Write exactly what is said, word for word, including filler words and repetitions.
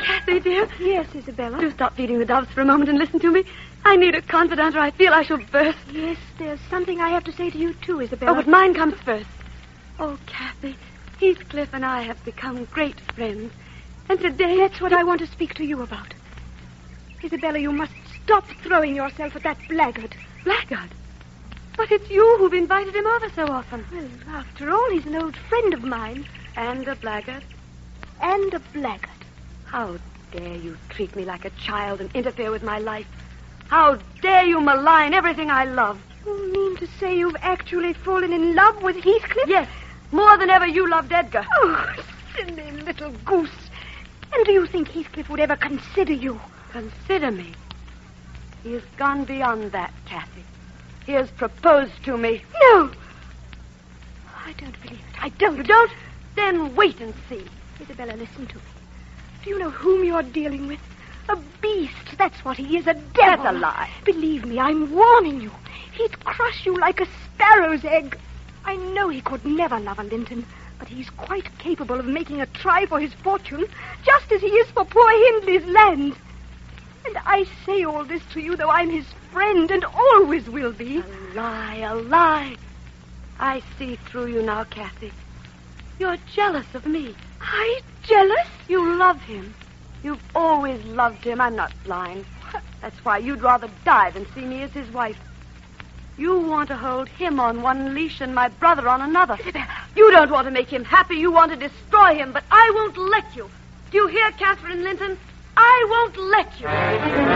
Kathy, dear. Yes, Isabella? Do stop feeding the doves for a moment and listen to me. I need a confidant or I feel I shall burst. Yes, there's something I have to say to you, too, Isabella. Oh, but mine comes first. Oh, Kathy, Heathcliff and I have become great friends. And today... That's what I want to speak to you about. Isabella, you must stop throwing yourself at that blackguard. Blackguard? But it's you who've invited him over so often. Well, after all, he's an old friend of mine. And a blackguard? And a blackguard. How dare you treat me like a child and interfere with my life? How dare you malign everything I love? You mean to say you've actually fallen in love with Heathcliff? Yes, more than ever you loved Edgar. Oh, silly little goose. And do you think Heathcliff would ever consider you? Consider me? He has gone beyond that, Kathy. He has proposed to me. No! I don't believe it. I don't. You don't? Then wait and see. Isabella, listen to me. Do you know whom you're dealing with? A beast. That's what he is, a devil. That's a lie. Believe me, I'm warning you. He'd crush you like a sparrow's egg. I know he could never love a Linton, but he's quite capable of making a try for his fortune, just as he is for poor Hindley's land. And I say all this to you, though I'm his friend and always will be. A lie, a lie. I see through you now, Kathy. You're jealous of me. I jealous? You love him. You've always loved him. I'm not blind. That's why you'd rather die than see me as his wife. You want to hold him on one leash and my brother on another. Isabella. You don't want to make him happy. You want to destroy him, but I won't let you. Do you hear, Catherine Linton? I won't let you.